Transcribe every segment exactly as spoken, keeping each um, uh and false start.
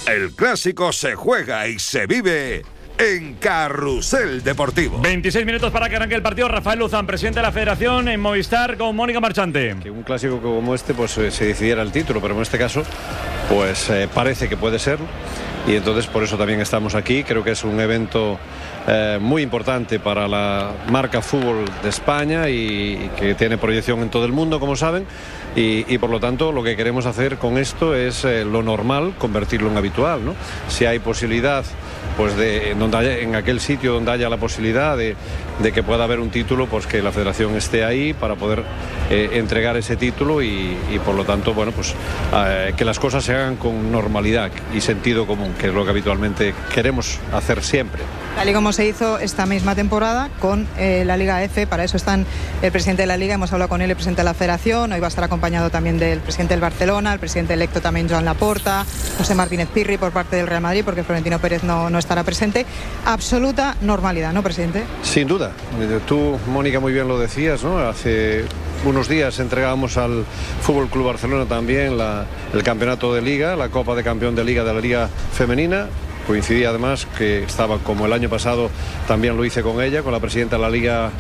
El clásico se juega y se vive en Carrusel Deportivo. veintiséis minutos para que arranque el partido. Rafael Luzán, presidente de la Federación, en Movistar con Mónica Marchante. Que un clásico como este pues eh, se decidiera el título, pero en este caso pues eh, parece que puede ser, y entonces por eso también estamos aquí. Creo que es un evento eh, muy importante para la marca fútbol de España y, y que tiene proyección en todo el mundo, como saben, y, y por lo tanto lo que queremos hacer con esto es eh, lo normal, convertirlo en habitual, ¿no? Si hay posibilidad pues de en, donde haya, en aquel sitio donde haya la posibilidad de, de que pueda haber un título, pues que la Federación esté ahí para poder eh, entregar ese título y, y por lo tanto, bueno, pues eh, que las cosas se hagan con normalidad y sentido común, que es lo que habitualmente queremos hacer siempre. Tal y como se hizo esta misma temporada con eh, la Liga F, para eso están el presidente de la Liga, hemos hablado con él, el presidente de la Federación, hoy va a estar acompañado también del presidente del Barcelona, el presidente electo también Joan Laporta, José Martínez Pirri por parte del Real Madrid, porque Florentino Pérez no, no estará presente. Absoluta normalidad, ¿no, presidente? Sin duda. Tú, Mónica, muy bien lo decías, ¿no? Hace unos días entregábamos al Fútbol Club Barcelona también la, el campeonato de Liga, la Copa de Campeón de Liga de la Liga Femenina. Coincidía además que estaba, como el año pasado también lo hice con ella, con la presidenta de la Liga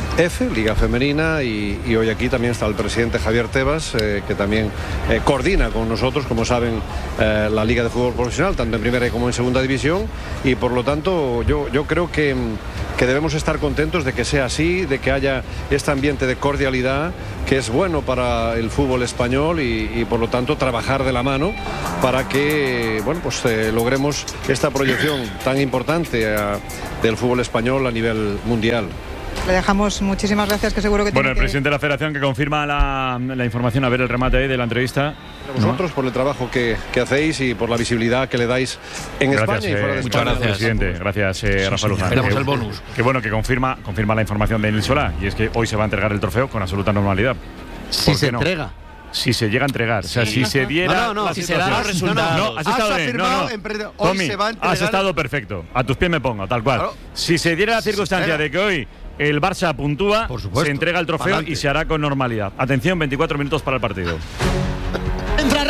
F, Liga Femenina, y, y hoy aquí también está el presidente Javier Tebas, eh, que también eh, coordina con nosotros, como saben, eh, la Liga de Fútbol Profesional, tanto en primera como en segunda división, y por lo tanto yo, yo creo que, que debemos estar contentos de que sea así, de que haya este ambiente de cordialidad que es bueno para el fútbol español y, y por lo tanto trabajar de la mano para que, bueno, pues eh, logremos esta proyección tan importante a, del fútbol español a nivel mundial. Le dejamos, muchísimas gracias, que seguro que Bueno, tiene el que... presidente de la Federación que confirma la, la información, a ver el remate ahí de la entrevista. A vosotros, ¿no?, por el trabajo que, que hacéis y por la visibilidad que le dais en gracias, España y fuera de eh, España. Muchas gracias, presidente. Gracias, eh, sí, Rafael Luzán. Esperamos que, el bonus. Que bueno, que confirma, confirma la información de Nil Solá, y es que hoy se va a entregar el trofeo con absoluta normalidad. Si se no? entrega. Si se llega a entregar, sí. O sea, si se diera. No, no, no, si se dan los resultados. No, no, has estado bien. No, no. Hoy Tommy, se va a entregar... has estado perfecto. A tus pies me pongo, tal cual. Claro. Si se diera la circunstancia de que hoy el Barça puntúa, se entrega el trofeo y se hará con normalidad. Atención, veinticuatro minutos para el partido.